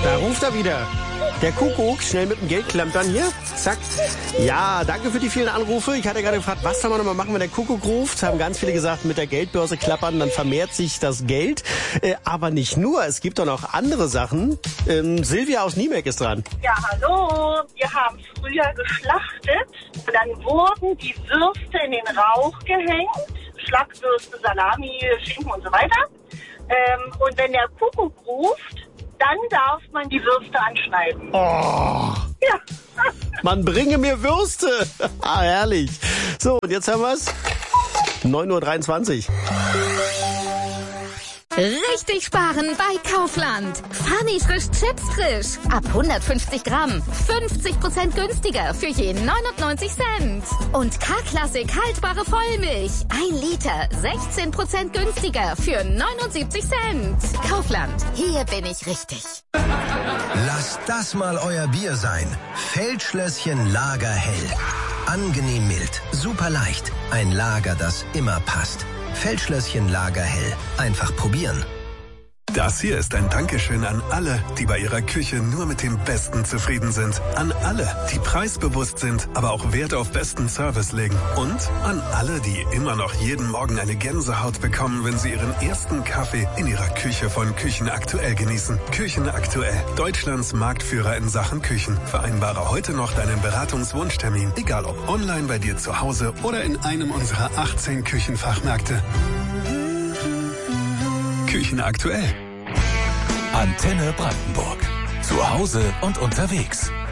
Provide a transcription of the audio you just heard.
Da ruft er wieder. Der Kuckuck, schnell mit dem Geld klampern hier. Zack. Ja, danke für die vielen Anrufe. Ich hatte gerade gefragt, was soll man nochmal machen, wenn der Kuckuck ruft? Haben ganz viele gesagt, mit der Geldbörse klappern, dann vermehrt sich das Geld. Aber nicht nur, es gibt doch noch andere Sachen. Silvia aus Niemek ist dran. Ja, hallo. Wir haben früher geschlachtet. Und dann wurden die Würste in den Rauch gehängt. Schlackwürste, Salami, Schinken und so weiter. Und wenn der Kuckuck ruft, dann darf man die Würste anschneiden. Oh. Ja. Man bringe mir Würste. Ah, herrlich. So, und jetzt haben wir's. 9:23 Uhr. Richtig sparen bei Kaufland. Funny frisch Chips frisch. Ab 150 Gramm. 50% günstiger für je 99 Cent. Und K-Klassik haltbare Vollmilch. 1 Liter. 16% günstiger für 79 Cent. Kaufland. Hier bin ich richtig. Lasst das mal euer Bier sein. Feldschlösschen Lagerhell. Angenehm mild, super leicht. Ein Lager, das immer passt. Feldschlösschen Lagerhell. Einfach probieren. Das hier ist ein Dankeschön an alle, die bei ihrer Küche nur mit dem Besten zufrieden sind. An alle, die preisbewusst sind, aber auch Wert auf besten Service legen. Und an alle, die immer noch jeden Morgen eine Gänsehaut bekommen, wenn sie ihren ersten Kaffee in ihrer Küche von Küchen aktuell genießen. Küchen aktuell. Deutschlands Marktführer in Sachen Küchen. Vereinbare heute noch deinen Beratungswunschtermin. Egal ob online bei dir zu Hause oder in einem unserer 18 Küchenfachmärkte. Küchen aktuell. Antenne Brandenburg. Zu Hause und unterwegs.